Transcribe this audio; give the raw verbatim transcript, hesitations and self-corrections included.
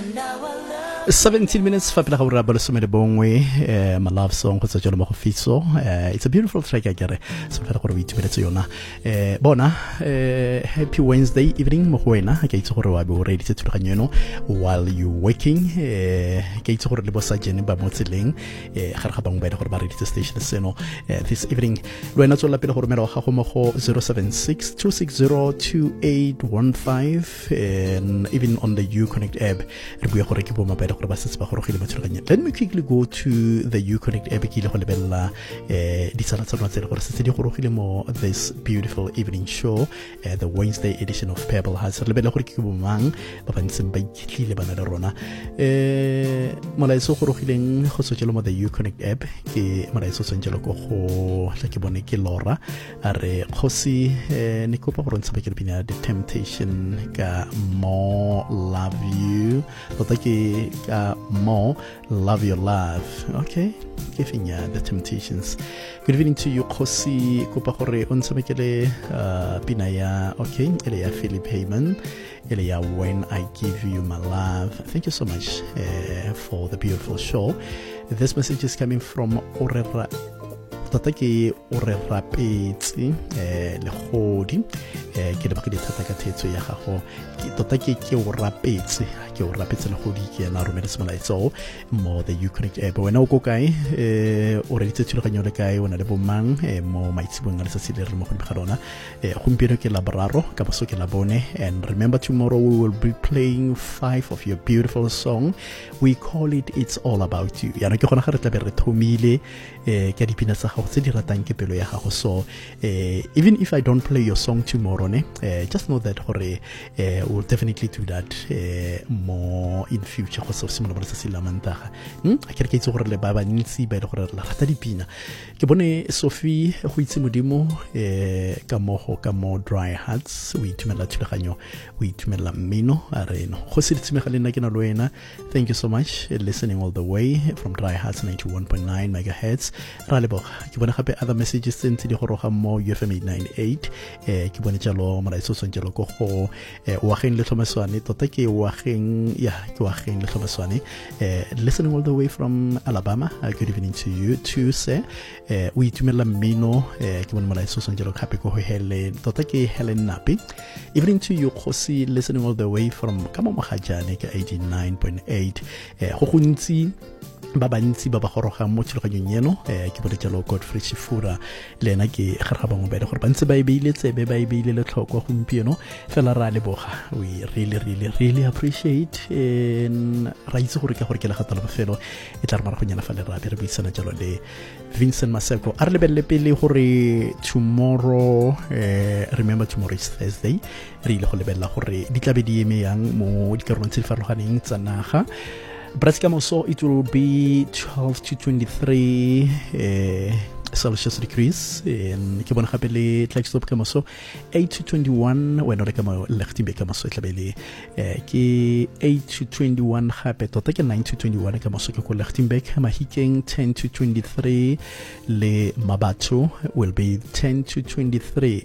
seventeen minutes fa pela ga ura ba le somele bongwe eh my love song go tsetsela mo go fiso. eh it's a beautiful track I get so fela gore o itumetse yona. eh bona eh happy Wednesday evening mo go wena ke itse gore wa be o ready tse thulaganyo eno while you working. eh ke itse gore le bosa jene ba mo tseleng eh ga re ga bangwe ba ile gore ba ready tse station seno eh, this evening lo ena tsola pele gore mera ga go mo go zero seven six two six zero two eight one five and even on the Uconnect app re bua gore ke bo mabele gore ba se ba gore go ile mathulaganya. Let me quickly go to the Uconnect app ke ile go lebella eh di tsala tsona tse gore se di gorogile mo this beautiful evening show uh, the Wednesday edition of Pebble Hearts. Re lebella gore ke bo mang ba bantseng ba itlile bana le rona eh molaetso gorogileng go tsotjelo mo the Uconnect app ke molaetso tsentjelo go go tla ke bone ke Laura a re khosi eh ne kopa go rontsha ke pina The Temptation ka More Love You tota ke ka More Love Your Love. Okay, giving ya The Temptations. Good evening to you khosi kopa gore o ntsamekele uh, pina ya okay ele ya Philip Heyman ele ya When I Give You My Love. Thank you so much uh, for the beautiful show. This message is coming from Orera tota ke o re rapetse eh le godi eh ke le ba ke ditata ka thetso ya gago ke tota ke ke o rapetse ke o rapetse le godi ke na romela semolaetso mo the Uconnect app. Wena o go kae eh o re ditse thulaganyo le kae o na le bomang eh mo maitsibong a letsatsi le re mo go ga rona eh gompieno ke la boraro ka boso ke la bone. And remember, tomorrow we will be playing five of your beautiful song. We call it It's All About You. Ya no ke gona ga re tla be re thomile eh ke dipina tsa gago tse di ratang ke pelo ya gago. So eh even if I don't play your song tomorrow ne eh just know that gore eh we'll definitely do that eh more in future go so simola ba se la mantaga. hm a ke re ke itse gore le ba ba ntsi ba ile gore la rata dipina ke bone Sophie go itse modimo eh ka mo go ka mo Dry Hearts we itumela thulaganyo we itumela mmino a re no go se ditsimega le nna ke na lo wena. Thank you so much uh, listening all the way from Dry Hearts ninety-one point nine megahertz. Ra le boga ke bona gape other messages tse di goroga mo U F M eight ninety-eight eh ke bone jalo mara iso tsentjelo go go eh wa geng le tlhomaswane tota ke wa geng ya ke wa geng le tlhomaswane eh listening all the way from Alabama. Uh, good evening to you too sir. eh we itumela mmino eh ke bona mara iso tsentjelo gape go hele tota ke Helen Napi. Evening to you Khosi listening all the way from Kamo Mahajane ka eighty-nine point eight eh go gontsi ba bantsi ba ba goroga mo tshiloganyong eno eh ke bone jalo Godfrey Chifura le ena ke ga bangwe ba ile gore ba ntse ba e beile tsebe ba e beile le tlhoko gompieno fela ra le boga. We really really really appreciate en ra itse gore ke gore ke le gatala bofelo e tla re mara go nyana fa le ra be re buisana jalo le Vincent Maseko a re lebelle pele gore tomorrow eh remember tomorrow is Thursday re ile go lebella gore di tla be di eme yang mo dikarolong tse di farologaneng tsa naga. Brascamoso, it will be twelve to twenty-three uh, Celsius degrees. And Kibon Hapele, Tlaxtop Camoso, eight to twenty-one, when Recamo Lechtimbe Camoso Tabele, Ki eight to twenty-one Happet, or take a nine to twenty-one Camoso Lechtimbe, Mahiking ten to twenty-three, Le Mabato will be ten to twenty-three,